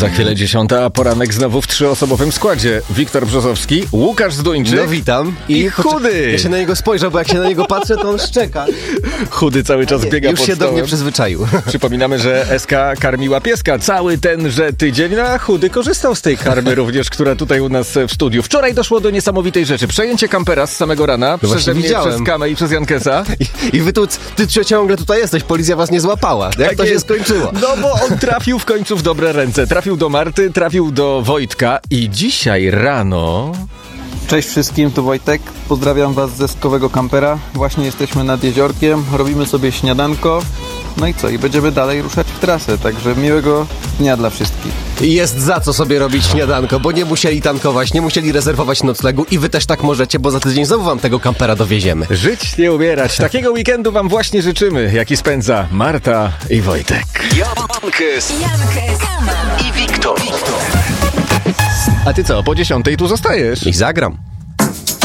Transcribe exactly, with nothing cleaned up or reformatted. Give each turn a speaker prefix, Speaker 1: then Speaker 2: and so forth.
Speaker 1: Za chwilę dziesiąta, a poranek znowu w trzyosobowym składzie. Wiktor Brzozowski, Łukasz Zduńczyk.
Speaker 2: No witam.
Speaker 1: I, I Chudy.
Speaker 2: Ja się na niego spojrzał, bo jak się na niego patrzę, to on szczeka.
Speaker 1: Chudy cały czas biega
Speaker 2: Już
Speaker 1: pod
Speaker 2: się
Speaker 1: stołem.
Speaker 2: do mnie przyzwyczaił.
Speaker 1: Przypominamy, że S K karmiła pieska cały tenże tydzień, no a Chudy korzystał z tej karmy również, która tutaj u nas w studiu. Wczoraj doszło do niesamowitej rzeczy. Przejęcie kampera z samego rana
Speaker 2: No
Speaker 1: przeze mnie,
Speaker 2: widziałem.
Speaker 1: przez Kamę i przez Jankesa.
Speaker 2: I, I wy tu, ty ciągle tutaj jesteś, policja was nie złapała. Jak
Speaker 1: Tak
Speaker 2: to się
Speaker 1: jest.
Speaker 2: skończyło?
Speaker 1: No bo on trafił w końcu w dobre ręce. Trafił do Marty, trafił do Wojtka i dzisiaj rano...
Speaker 3: Cześć wszystkim, tu Wojtek. Pozdrawiam was ze skowego kampera. Właśnie jesteśmy nad jeziorkiem, robimy sobie śniadanko. No i co? I będziemy dalej ruszać w trasę, także miłego dnia dla wszystkich.
Speaker 2: I jest za co sobie robić śniadanko, bo nie musieli tankować, nie musieli rezerwować noclegu i wy też tak możecie, bo za tydzień znowu wam tego kampera dowieziemy.
Speaker 1: Żyć, nie umierać. Takiego weekendu wam właśnie życzymy, jaki spędza Marta i Wojtek.
Speaker 4: Jankes, Jankes i Wiktor.
Speaker 1: A ty co, po dziesiątej tu zostajesz?
Speaker 2: I zagram.